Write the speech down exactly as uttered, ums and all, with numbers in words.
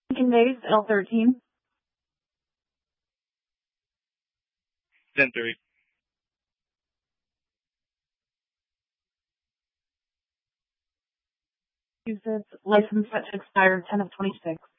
Lincoln Days, L thirteen. ten thirty. Massachusetts, license set to expire ten of twenty-six.